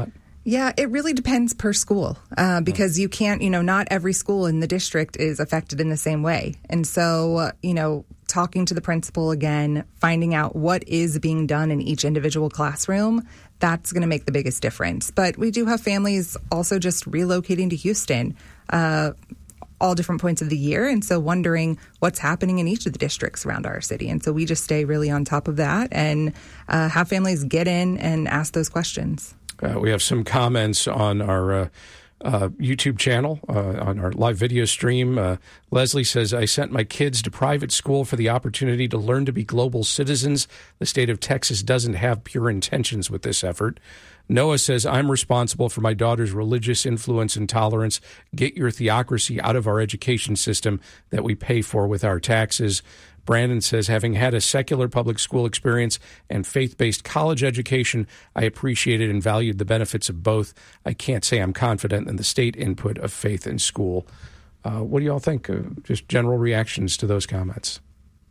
Yeah, it really depends per school uh, because you can't, you know, not every school in the district is affected in the same way. And so, uh, you know, talking to the principal again, finding out what is being done in each individual classroom, that's going to make the biggest difference. But we do have families also just relocating to Houston, uh, all different points of the year. And so wondering what's happening in each of the districts around our city. And so we just stay really on top of that and uh, have families get in and ask those questions. Uh, we have some comments on our uh, uh, YouTube channel, uh, on our live video stream. Uh, Leslie says, I sent my kids to private school for the opportunity to learn to be global citizens. The state of Texas doesn't have pure intentions with this effort. Noah says, I'm responsible for my daughter's religious influence and tolerance. Get your theocracy out of our education system that we pay for with our taxes. Brandon says, having had a secular public school experience and faith-based college education, I appreciated and valued the benefits of both. I can't say I'm confident in the state input of faith in school. Uh, what do you all think? Uh, just general reactions to those comments.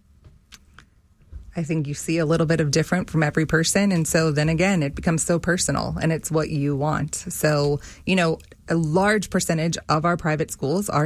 I think you see a little bit of different from every person. And so then again, it becomes so personal and it's what you want. So, you know, a large percentage of our private schools are